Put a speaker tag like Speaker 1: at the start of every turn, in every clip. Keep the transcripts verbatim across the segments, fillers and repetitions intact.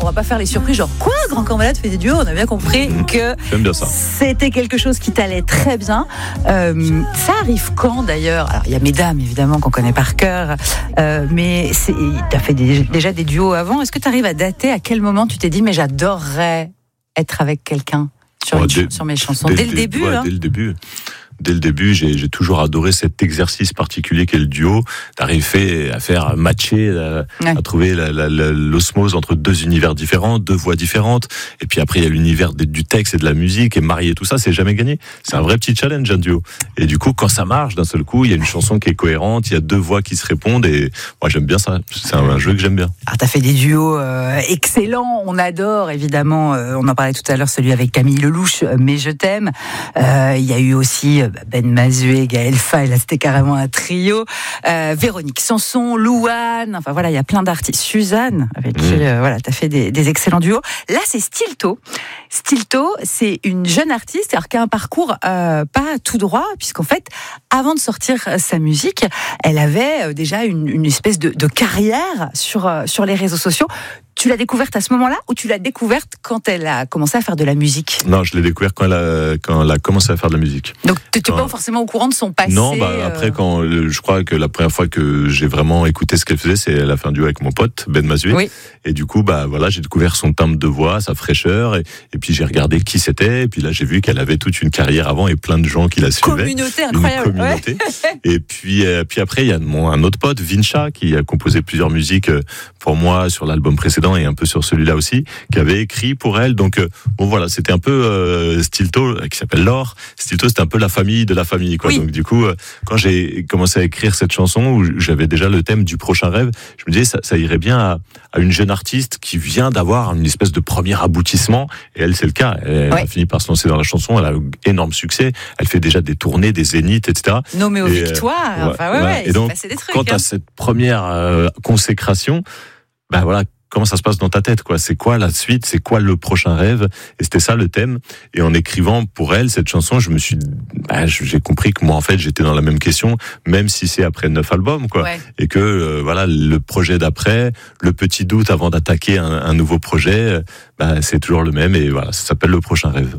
Speaker 1: va pas faire les surprises, genre quoi, Grand Corps Malade fait des duos. On a bien compris mmh. que
Speaker 2: J'aime bien ça.
Speaker 1: C'était quelque chose qui t'allait très bien. Euh, ça arrive quand d'ailleurs? Alors il y a Mesdames évidemment qu'on connaît par cœur, euh, mais c'est, t'as fait des, déjà des duos avant. Est-ce que tu arrives à dater à quel moment tu t'es dit mais j'adorerais être avec quelqu'un sur,
Speaker 2: oh,
Speaker 1: une,
Speaker 2: dès,
Speaker 1: sur mes chansons
Speaker 2: dès,
Speaker 1: dès,
Speaker 2: dès
Speaker 1: le début
Speaker 2: ouais,
Speaker 1: hein.
Speaker 2: Dès le début. Dès le début, j'ai, j'ai toujours adoré cet exercice particulier qu'est le duo, d'arriver à faire matcher, à, ouais. à trouver la, la, la, l'osmose entre deux univers différents, deux voix différentes. Et puis après, il y a l'univers du texte et de la musique, et marier tout ça, c'est jamais gagné. C'est un vrai petit challenge, un duo. Et du coup, quand ça marche, d'un seul coup, il y a une chanson qui est cohérente, il y a deux voix qui se répondent, et moi, j'aime bien ça. C'est un, un jeu que j'aime bien.
Speaker 1: Alors, t'as fait des duos euh, excellents, on adore, évidemment. Euh, on en parlait tout à l'heure, celui avec Camille Lelouch, euh, Mais je t'aime. Euh, il y a eu aussi Ben Mazué, Gaël Faye, là c'était carrément un trio. Euh, Véronique Sanson, Louane, enfin voilà, il y a plein d'artistes. Suzanne, avec qui mmh. euh, voilà, t'as fait des, des excellents duos. Là, c'est Stilto. Stilto, c'est une jeune artiste, alors qui a un parcours euh, pas tout droit, puisqu'en fait, avant de sortir sa musique, elle avait déjà une, une espèce de, de carrière sur euh, sur les réseaux sociaux. Tu l'as découverte à ce moment-là ou tu l'as découverte quand elle a commencé à faire de la musique?
Speaker 2: Non, je l'ai découverte quand elle a, quand elle a commencé à faire de la musique.
Speaker 1: Donc tu n'es pas forcément au courant de son passé?
Speaker 2: Non, bah, après, euh... quand, je crois que la première fois que j'ai vraiment écouté ce qu'elle faisait, c'est elle a fait un duo avec mon pote, Ben Mazué.
Speaker 1: Oui.
Speaker 2: Et du coup, bah, voilà, j'ai découvert son timbre de voix, sa fraîcheur, et, et puis j'ai regardé qui c'était, et puis là, j'ai vu qu'elle avait toute une carrière avant et plein de gens qui la suivaient.
Speaker 1: Communauté incroyable.
Speaker 2: Une communauté. Ouais. Et puis, euh, puis après, il y a mon, un autre pote, Vincha, qui a composé plusieurs musiques pour moi sur l'album précédent et un peu sur celui-là aussi, qui avait écrit pour elle. Donc, euh, bon, voilà, c'était un peu euh, Stilto, qui s'appelle Laure. Stilto, c'était un peu la famille de la famille, quoi. Oui. Donc, du coup, euh, quand j'ai commencé à écrire cette chanson, où j'avais déjà le thème du prochain rêve, je me disais, ça, ça irait bien à, à une jeune artiste qui vient d'avoir une espèce de premier aboutissement. Et elle, c'est le cas. Elle ouais. a fini par se lancer dans la chanson. Elle a eu énorme succès. Elle fait déjà des tournées, des zéniths, et cetera.
Speaker 1: Nommée aux et, victoires. Euh, enfin, ouais, ouais, ouais,
Speaker 2: et donc,
Speaker 1: passé des trucs,
Speaker 2: quand
Speaker 1: hein.
Speaker 2: à cette première euh, consécration, ben voilà, comment ça se passe dans ta tête, quoi? C'est quoi la suite? C'est quoi le prochain rêve? Et c'était ça le thème. Et en écrivant pour elle cette chanson, je me suis, bah, j'ai compris que moi, en fait, j'étais dans la même question, même si c'est après neuf albums, quoi. Ouais. Et que, euh, voilà, le projet d'après, le petit doute avant d'attaquer un, un nouveau projet, bah, c'est toujours le même. Et voilà, ça s'appelle le prochain rêve.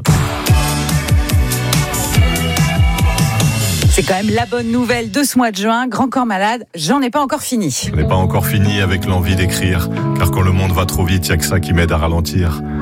Speaker 1: C'est quand même la bonne nouvelle de ce mois de juin. Grand Corps Malade, j'en ai pas encore fini.
Speaker 2: Je n'ai pas encore fini avec l'envie d'écrire, car quand le monde va trop vite, il n'y a que ça qui m'aide à ralentir.